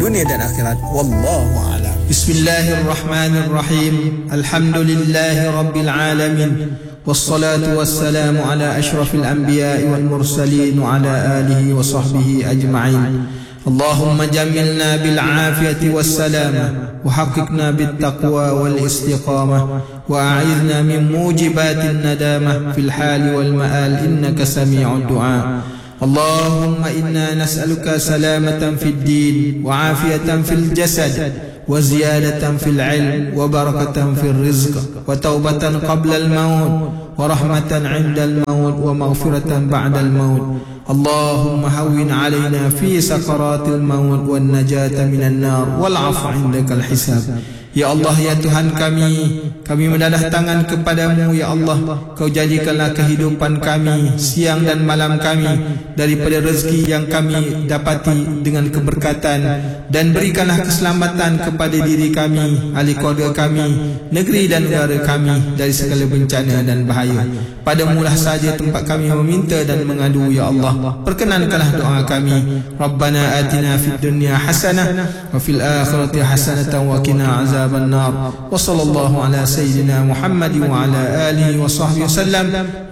dunia dan akhirat. Wallahu a'lam. Bismillahirrahmanirrahim. Alhamdulillahi rabbil alamin. Wassalatu wassalamu ala ashrafil anbiya'i wal mursalin wa ala alihi wa sahbihi ajma'in. اللهم جملنا بالعافية والسلامة وحققنا بالتقوى والاستقامة وأعذنا من موجبات الندامة في الحال والمآل إنك سميع الدعاء. اللهم إنا نسألك سلامة في الدين وعافية في الجسد وزيادة في العلم وبركة في الرزق وتوبة قبل الموت ورحمة عند الموت ومغفرة بعد الموت. اللهم هون علينا في سكرات الموت والنجاة من النار والعفو عندك الحساب. Ya Allah, ya Tuhan kami mendadah tangan kepadamu, ya Allah. Kau jadikanlah kehidupan kami, siang dan malam kami, daripada rezeki yang kami dapati dengan keberkatan, dan berikanlah keselamatan kepada diri kami, ahli keluarga kami, negeri dan negara kami dari segala bencana dan bahaya. Padamulah saja tempat kami meminta dan mengadu, ya Allah. Perkenankanlah doa kami. Rabbana atina fid dunya hasanah wa fil akhirati hasanatan wa qina azab النار. وصلى الله على سيدنا محمد وعلى آله وصحبه وسلم.